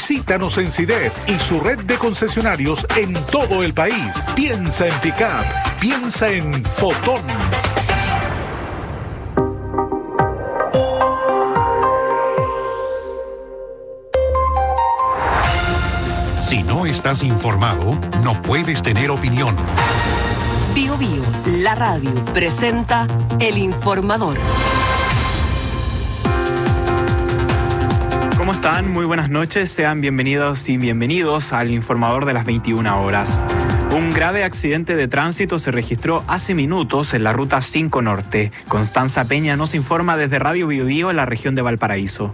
Visítanos en CIDEF y su red de concesionarios en todo el país. Piensa en Pickup, piensa en Fotón. Si no estás informado, no puedes tener opinión. Bio Bio, la radio, presenta El Informador. ¿Cómo están? Muy buenas noches. Sean bienvenidos y bienvenidos al Informador de las 21 horas. Un grave accidente de tránsito se registró hace minutos en la Ruta 5 Norte. Constanza Peña nos informa desde Radio Bio Bio en la región de Valparaíso.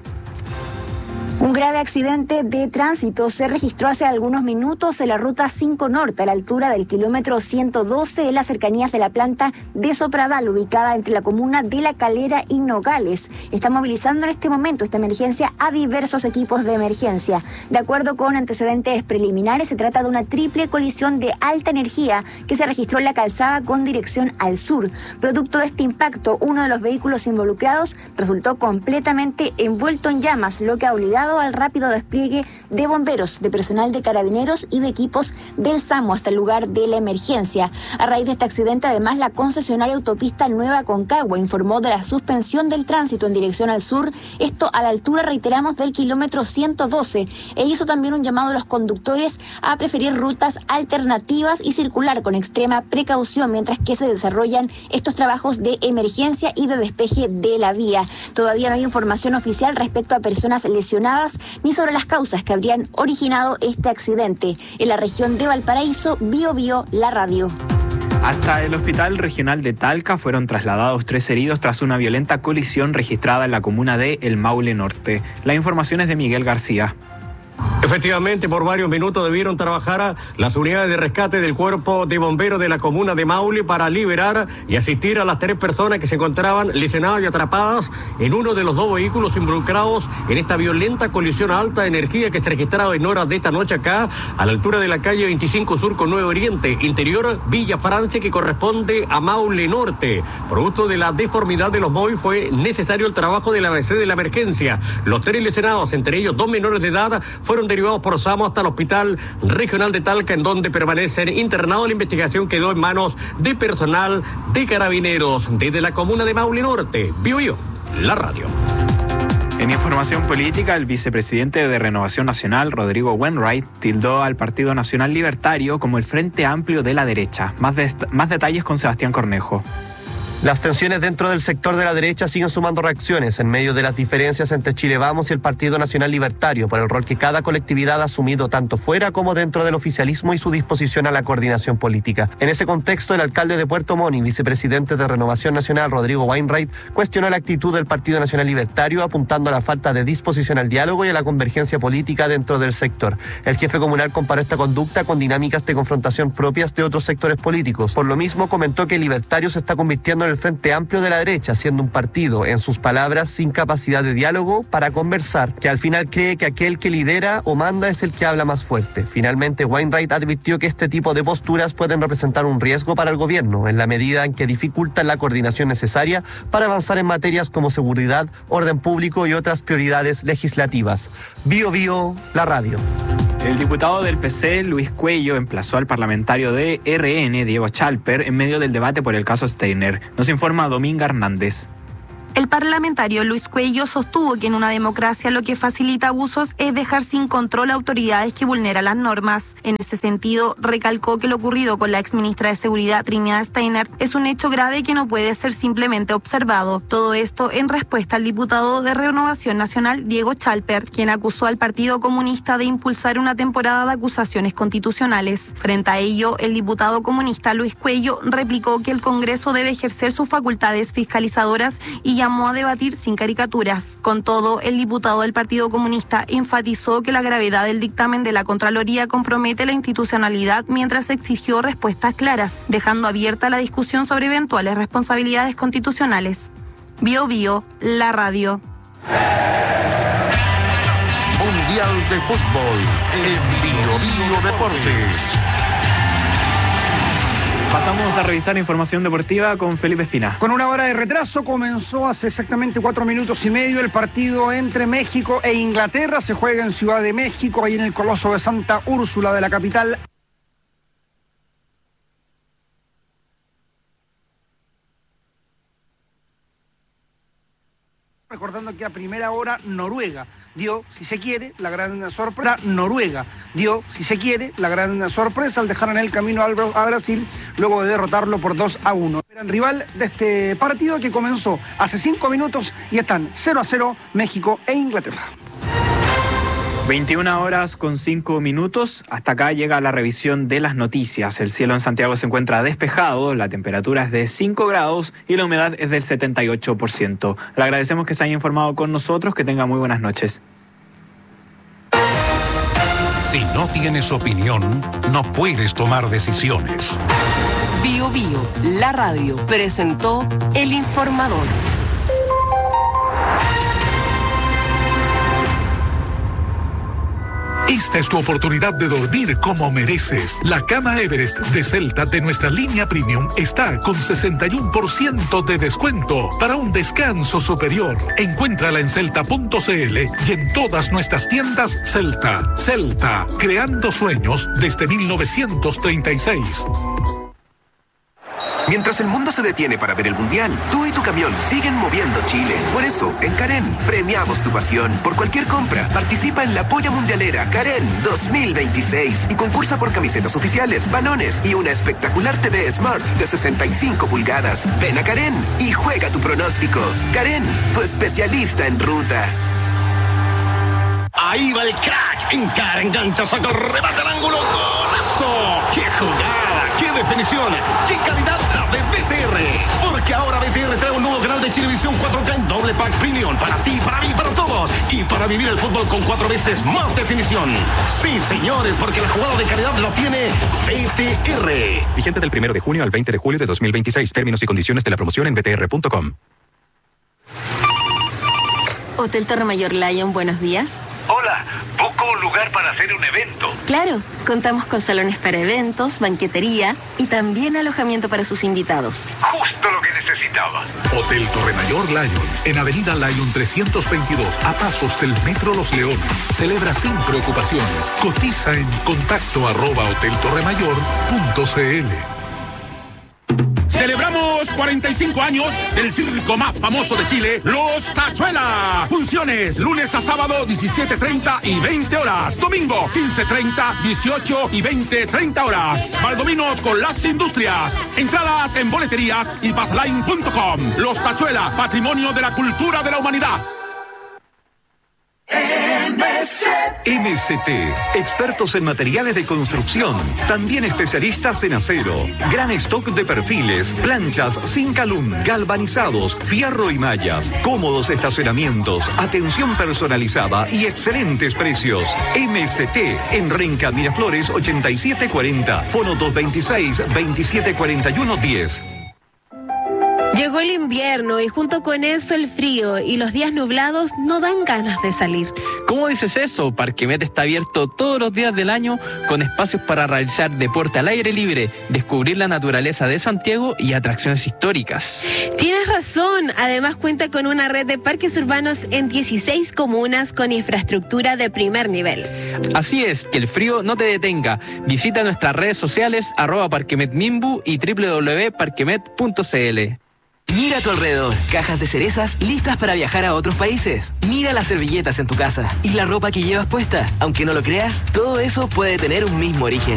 Un grave accidente de tránsito se registró hace algunos minutos en la Ruta 5 Norte, a la altura del kilómetro 112, en las cercanías de la planta de Sopraval, ubicada entre la comuna de La Calera y Nogales. Está movilizando en este momento esta emergencia a diversos equipos de emergencia. De acuerdo con antecedentes preliminares, se trata de una triple colisión de alta energía que se registró en la calzada con dirección al sur. Producto de este impacto, uno de los vehículos involucrados resultó completamente envuelto en llamas, lo que ha obligado al rápido despliegue de bomberos, de personal de carabineros y de equipos del SAMU hasta el lugar de la emergencia. A raíz de este accidente, además, la concesionaria autopista Nueva Concagua informó de la suspensión del tránsito en dirección al sur, esto a la altura, reiteramos, del kilómetro 112, e hizo también un llamado a los conductores a preferir rutas alternativas y circular con extrema precaución mientras que se desarrollan estos trabajos de emergencia y de despeje de la vía. Todavía no hay información oficial respecto a personas lesionadas ni sobre las causas que habrían originado este accidente. En la región de Valparaíso, Bio Bio, la radio. Hasta el Hospital Regional de Talca fueron trasladados 3 heridos tras una violenta colisión registrada en la comuna de El Maule Norte. La información es de Miguel García. Efectivamente, por varios minutos debieron trabajar las unidades de rescate del cuerpo de bomberos de la comuna de Maule para liberar y asistir a las 3 personas que se encontraban lesionadas y atrapadas en uno de los 2 vehículos involucrados en esta violenta colisión a alta energía que se registraba en horas de esta noche acá, a la altura de la calle 25 Sur con 9 Oriente, interior Villa Francia, que corresponde a Maule Norte. Producto de la deformidad de los móviles fue necesario el trabajo de la ABC de la emergencia. Los 3 lesionados, entre ellos 2 menores de edad, fueron derivados por SAMU hasta el Hospital Regional de Talca, en donde permanecen internados. La investigación quedó en manos de personal de carabineros desde la comuna de Maule Norte. Bio Bio, la radio. En información política, el vicepresidente de Renovación Nacional, Rodrigo Wainwright, tildó al Partido Nacional Libertario como el Frente Amplio de la derecha. Más detalles con Sebastián Cornejo. Las tensiones dentro del sector de la derecha siguen sumando reacciones en medio de las diferencias entre Chile Vamos y el Partido Nacional Libertario por el rol que cada colectividad ha asumido tanto fuera como dentro del oficialismo y su disposición a la coordinación política. En ese contexto, el alcalde de Puerto Montt y vicepresidente de Renovación Nacional, Rodrigo Wainwright, cuestionó la actitud del Partido Nacional Libertario, apuntando a la falta de disposición al diálogo y a la convergencia política dentro del sector. El jefe comunal comparó esta conducta con dinámicas de confrontación propias de otros sectores políticos. Por lo mismo, comentó que el Libertario se está convirtiendo en el Frente Amplio de la derecha, siendo un partido, en sus palabras, sin capacidad de diálogo para conversar, que al final cree que aquel que lidera o manda es el que habla más fuerte. Finalmente, Wainwright advirtió que este tipo de posturas pueden representar un riesgo para el gobierno, en la medida en que dificultan la coordinación necesaria para avanzar en materias como seguridad, orden público y otras prioridades legislativas. Bio Bio, la radio. El diputado del PC, Luis Cuello, emplazó al parlamentario de RN, Diego Chalper, en medio del debate por el caso Steiner. Nos informa Dominga Hernández. El parlamentario Luis Cuello sostuvo que en una democracia lo que facilita abusos es dejar sin control a autoridades que vulneran las normas. En ese sentido, recalcó que lo ocurrido con la exministra de Seguridad Trinidad Steiner es un hecho grave que no puede ser simplemente observado. Todo esto en respuesta al diputado de Renovación Nacional, Diego Chalper, quien acusó al Partido Comunista de impulsar una temporada de acusaciones constitucionales. Frente a ello, el diputado comunista Luis Cuello replicó que el Congreso debe ejercer sus facultades fiscalizadoras y llamó a debatir sin caricaturas. Con todo, el diputado del Partido Comunista enfatizó que la gravedad del dictamen de la Contraloría compromete la institucionalidad mientras exigió respuestas claras, dejando abierta la discusión sobre eventuales responsabilidades constitucionales. Bio Bio, la radio. Mundial de Fútbol en Bio Bio Deportes. Pasamos a revisar información deportiva con Felipe Espina. Con una hora de retraso comenzó hace exactamente 4 minutos y medio el partido entre México e Inglaterra. Se juega en Ciudad de México, ahí en el Coloso de Santa Úrsula de la capital. Recordando que a primera hora Noruega dio, si se quiere, la gran sorpresa. Noruega dio, si se quiere, la gran sorpresa al dejar en el camino a Brasil luego de derrotarlo por 2-1. Eran rival de este partido que comenzó hace 5 minutos y están 0-0 México e Inglaterra. 21 horas con 5 minutos. Hasta acá llega la revisión de las noticias. El cielo en Santiago se encuentra despejado, la temperatura es de 5 grados y la humedad es del 78%. Le agradecemos que se haya informado con nosotros. Que tenga muy buenas noches. Si no tienes opinión, no puedes tomar decisiones. Bio Bio, la radio, presentó El Informador. Esta es tu oportunidad de dormir como mereces. La cama Everest de Celta de nuestra línea Premium está con 61% de descuento para un descanso superior. Encuéntrala en celta.cl y en todas nuestras tiendas Celta. Celta, creando sueños desde 1936. Mientras el mundo se detiene para ver el Mundial, tú y tu camión siguen moviendo Chile. Por eso, en Carén, premiamos tu pasión. Por cualquier compra, participa en la Polla Mundialera Carén 2026 y concursa por camisetas oficiales, balones y una espectacular TV Smart de 65 pulgadas. Ven a Carén y juega tu pronóstico. Carén, tu especialista en ruta. Ahí va el crack, encara, engancha, saca, remata al ángulo, ¡golazo! ¡Qué jugada! ¡Qué definición! ¡Qué calidad la de BTR! Porque ahora BTR trae un nuevo canal de Chilevisión 4K en doble pack premium para ti, para mí, para todos. Y para vivir el fútbol con 4 veces más definición. Sí, señores, porque la jugada de calidad lo tiene BTR. Vigente del 1 de junio al 20 de julio de 2026. Términos y condiciones de la promoción en btr.com. Hotel Torre Mayor Lion, buenos días. Hola, busco un lugar para hacer un evento. Claro, contamos con salones para eventos, banquetería y también alojamiento para sus invitados. Justo lo que necesitaba. Hotel Torre Mayor Lion, en Avenida Lion 322, a pasos del Metro Los Leones. Celebra sin preocupaciones. Cotiza en contacto@hoteltorremayor.cl. Celebramos 45 años del circo más famoso de Chile, Los Tachuela. Funciones lunes a sábado 17:30 y 20 horas. Domingo 15:30, 18 y 20:30 horas. Valdominos con las industrias. Entradas en boleterías y passline.com. Los Tachuela, patrimonio de la cultura de la humanidad. MCT, expertos en materiales de construcción, también especialistas en acero, gran stock de perfiles, planchas, zinc alum, galvanizados, fierro y mallas, cómodos estacionamientos, atención personalizada y excelentes precios. MCT, en Renca Miraflores 8740, fono 226-2741-10. Llegó el invierno y junto con eso el frío y los días nublados no dan ganas de salir. ¿Cómo dices eso? Parquemet está abierto todos los días del año con espacios para realizar deporte al aire libre, descubrir la naturaleza de Santiago y atracciones históricas. Tienes razón, además cuenta con una red de parques urbanos en 16 comunas con infraestructura de primer nivel. Así es, que el frío no te detenga. Visita nuestras redes sociales @parquemetmimbu y www.parquemet.cl. Mira a tu alrededor, cajas de cerezas listas para viajar a otros países. Mira las servilletas en tu casa y la ropa que llevas puesta. Aunque no lo creas, todo eso puede tener un mismo origen.